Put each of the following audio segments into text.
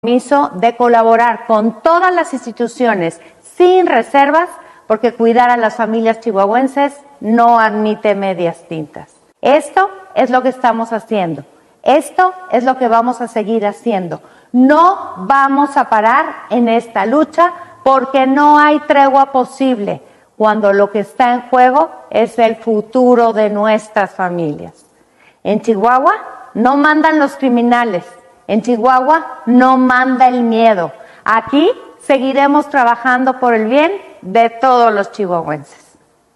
de colaborar con todas las instituciones sin reservas, porque cuidar a las familias chihuahuenses no admite medias tintas. Esto es lo que estamos haciendo. Esto es lo que vamos a seguir haciendo. No vamos a parar en esta lucha porque no hay tregua posible cuando lo que está en juego es el futuro de nuestras familias. En Chihuahua no mandan los criminales. En Chihuahua no manda el miedo. Aquí seguiremos trabajando por el bien de todos los chihuahuenses.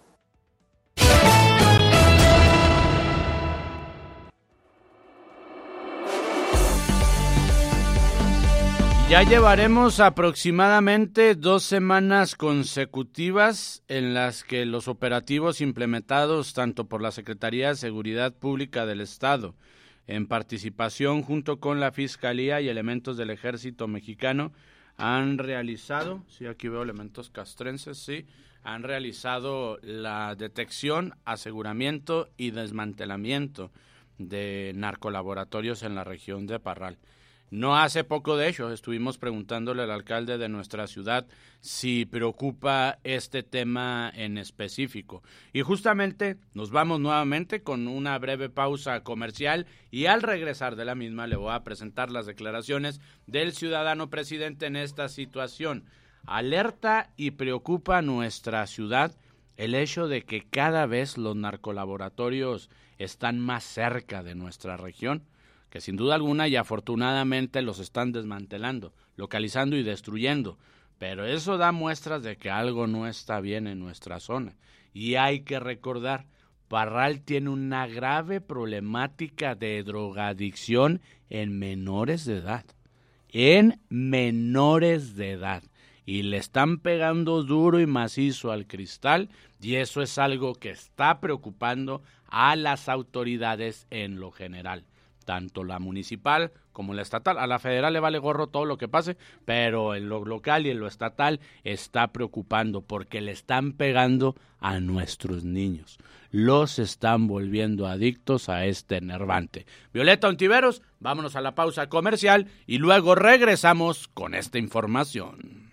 Ya llevaremos aproximadamente 2 semanas consecutivas en las que los operativos implementados tanto por la Secretaría de Seguridad Pública del Estado, en participación junto con la Fiscalía y elementos del Ejército Mexicano, han realizado, sí, aquí veo elementos castrenses, sí, han realizado la detección, aseguramiento y desmantelamiento de narcolaboratorios en la región de Parral. No hace poco, de hecho, estuvimos preguntándole al alcalde de nuestra ciudad si preocupa este tema en específico. Y justamente nos vamos nuevamente con una breve pausa comercial y al regresar de la misma le voy a presentar las declaraciones del ciudadano presidente en esta situación. Alerta y preocupa a nuestra ciudad el hecho de que cada vez los narcolaboratorios están más cerca de nuestra región, que sin duda alguna y afortunadamente los están desmantelando, localizando y destruyendo, pero eso da muestras de que algo no está bien en nuestra zona. Y hay que recordar, Parral tiene una grave problemática de drogadicción en menores de edad, y le están pegando duro y macizo al cristal, y eso es algo que está preocupando a las autoridades en lo general. Tanto la municipal como la estatal. A la federal le vale gorro todo lo que pase, pero en lo local y en lo estatal está preocupando porque le están pegando a nuestros niños. Los están volviendo adictos a este enervante. Violeta Ontiveros, vámonos a la pausa comercial y luego regresamos con esta información.